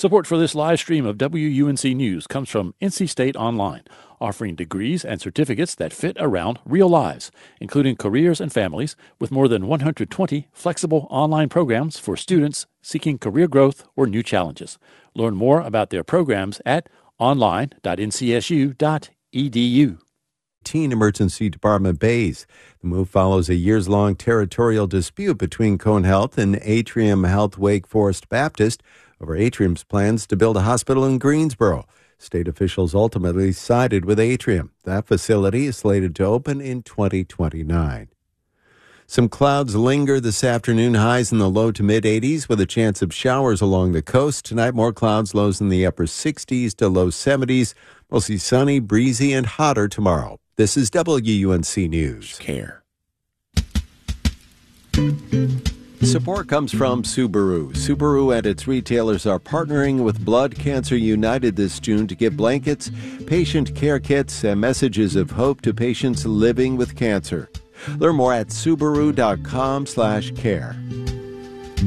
Support for this live stream of WUNC News comes from NC State Online, offering degrees and certificates that fit around real lives, including careers and families, with more than 120 flexible online programs for students seeking career growth or new challenges. Learn more about their programs at online.ncsu.edu. Teen Emergency Department Bays. The move follows a years-long territorial dispute between Cone Health and Atrium Health Wake Forest Baptist over Atrium's plans to build a hospital in Greensboro. State officials ultimately sided with Atrium. That facility is slated to open in 2029. Some clouds linger this afternoon, highs in the low to mid-80s with a chance of showers along the coast. Tonight, more clouds, lows in the upper 60s to low 70s. Mostly sunny, breezy, and hotter tomorrow. This is WUNC News. Care. Support comes from Subaru. Subaru and its retailers are partnering with Blood Cancer United this June to give blankets, patient care kits, and messages of hope to patients living with cancer. Learn more at Subaru.com/care.